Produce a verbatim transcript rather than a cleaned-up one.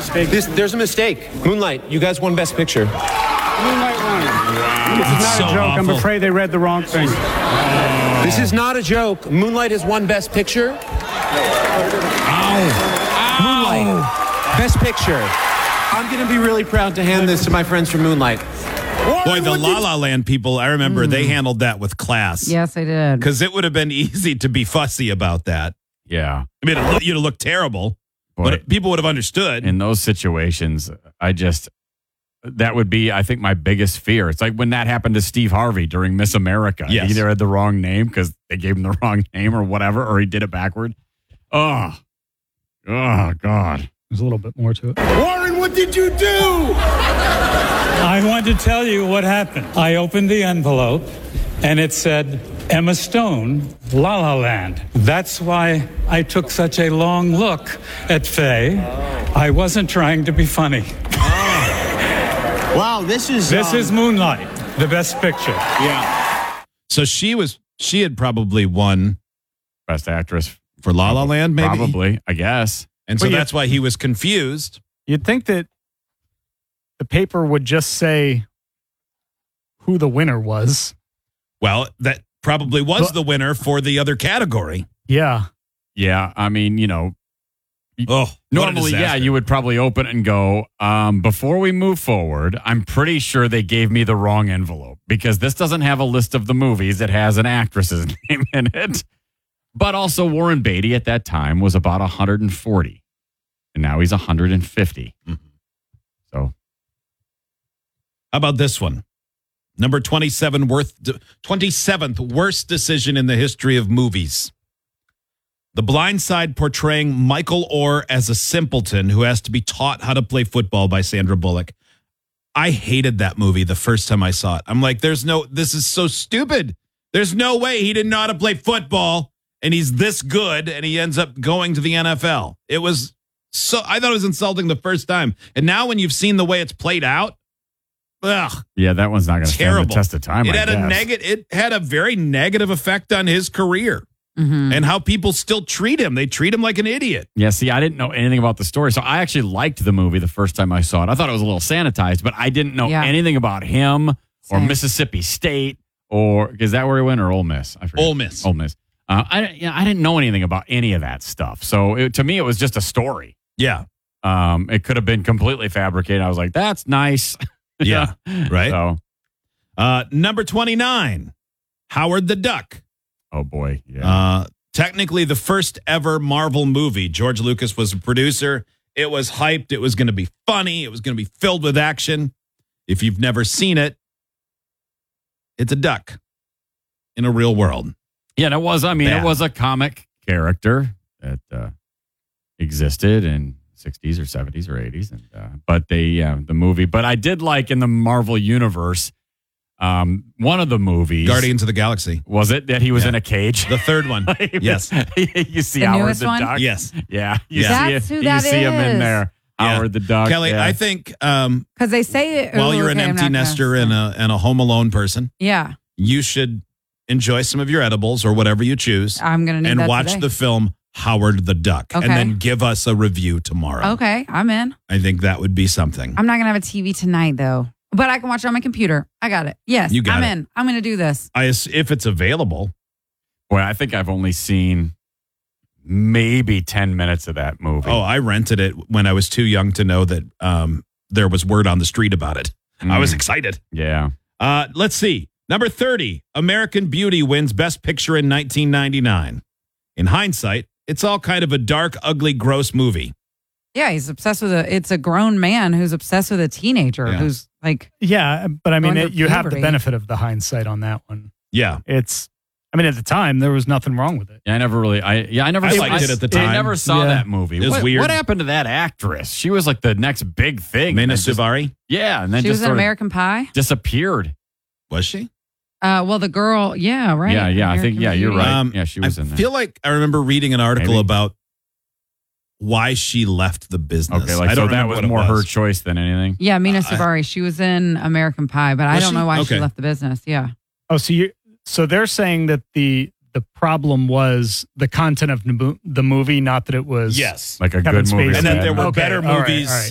This, there's a mistake. Moonlight, you guys won Best Picture. Moonlight won. This is not so a joke. awful. I'm afraid they read the wrong thing. This is not a joke. Moonlight has won Best Picture. Ow. Moonlight, Best Picture. I'm going to be really proud to hand this to my friends from Moonlight. Boy, the La La Land people, I remember they handled that with class. Yes, I did. Because it would have been easy to be fussy about that. Yeah. I mean, it, you'd have looked terrible, Boy, but people would have understood. in those situations, I just, that would be, I think, my biggest fear. It's like when that happened to Steve Harvey during Miss America. Yes. He either had the wrong name because they gave him the wrong name or whatever, or he did it backward. Oh, oh, God. There's a little bit more to it. Warren, what did you do? I want to tell you what happened. I opened the envelope, and it said, Emma Stone, La La Land. That's why I took such a long look at Faye. I wasn't trying to be funny. Wow, this is... This um, is Moonlight, the best picture. Yeah. So she was, she had probably won Best actress. for La La Land, maybe? Probably, I guess. And so Well, you- that's why he was confused. You'd think that the paper would just say who the winner was. Well, that probably was But- the winner for the other category. Yeah. Yeah, I mean, you know, Oh, what a normally, yeah, disaster. you would probably open it and go, um, before we move forward, I'm pretty sure they gave me the wrong envelope because this doesn't have a list of the movies. It has an actress's name in it. But also Warren Beatty at that time was about one hundred forty. And now he's one hundred fifty. Mhm. So How about this one? Number twenty-seven, worth, twenty-seventh worst decision in the history of movies. The Blind Side portraying Michael Orr as a simpleton who has to be taught how to play football by Sandra Bullock. I hated that movie the first time I saw it. I'm like, there's no, this is so stupid. There's no way he didn't know how to play football and he's this good and he ends up going to the N F L. It was so, I thought it was insulting the first time. And now when you've seen the way it's played out, ugh. yeah, that one's not going to stand the Terrible. test of time. It I had a guess. negative. It had a very negative effect on his career Mm-hmm. and how people still treat him. They treat him like an idiot. Yeah, see, I didn't know anything about the story. So I actually liked the movie the first time I saw it. I thought it was a little sanitized, but I didn't know Yeah. anything about him or Same. Mississippi State or is that where he went or Ole Miss? I forget. Ole Miss. Ole Miss. Uh, I, yeah, I didn't know anything about any of that stuff. So it, to me, it was just a story. Yeah, Um, it could have been completely fabricated. I was like, that's nice. yeah, right. So, Uh, number twenty-nine, Howard the Duck. oh boy. Yeah. Uh, technically, the first ever Marvel movie. George Lucas was a producer. It was hyped. It was going to be funny. It was going to be filled with action. If you've never seen it, it's a duck in a real world. yeah, and it was, I mean, Bad. it was a comic character that uh, existed in sixties or seventies or eighties. And, uh, but they, yeah, the movie, but I did like in the Marvel universe, um, one of the movies. Guardians of the Galaxy. Was it that he was Yeah. in a cage? The third one. He was- Yes. you see The Howard newest the one? Duck. Yes. Yeah. You Yeah. see, That's who you that see him in is. there. Yeah. Howard the Duck. Kelly, yeah. I think um, Because they say it. while oh, you're an okay, I'm empty not gonna- nester and a, and a home alone person, Yeah, you should enjoy some of your edibles or whatever you choose I'm going to need and that watch today. the film Howard the Duck Okay. and then give us a review tomorrow. Okay, I'm in. I think that would be something. I'm not going to have a T V tonight, though. But I can watch it on my computer. I got it. Yes, You got I'm it. in. I'm going to do this. I ass- if it's available. Boy, I think I've only seen maybe ten minutes of that movie. Oh, I rented it when I was too young to know that um, there was word on the street about it. I was Mm. excited. Yeah. Uh, let's see. Number thirty, American Beauty wins Best Picture in nineteen ninety-nine. In hindsight, it's all kind of a dark, ugly, gross movie. Yeah, he's obsessed with a. It's a grown man who's obsessed with a teenager Yeah. who's like. Yeah, but I mean, Going it, to you have the puberty. benefit of the hindsight on that one. Yeah. It's, I mean, at the time, there was nothing wrong with it. Yeah, I never really. I yeah, I never. I saw, liked it at the time. I never saw Yeah. that movie. It was what, weird. What happened to that actress? She was like the next big thing. Mina and just- Suvari? Yeah, and then She just was in sort of American Pie. disappeared. Was she? Uh, well, the girl. Yeah, right. Yeah, yeah, I think- American yeah, you're Beauty. right. Um, Yeah, she was I in there. feel like I remember reading an article Maybe. about why she left the business. Okay, like I so don't that remember was what it more her was. choice than anything. Yeah, Mina I- Suvari. She was in American Pie, but I Was don't she? know why Okay. she left the business. Yeah. Oh, so you, so they're saying that the the problem was the content of the mo- the movie, not that it was Yes. Like a Kevin good movie. Spacey. And then there were Okay, better all right, movies all right.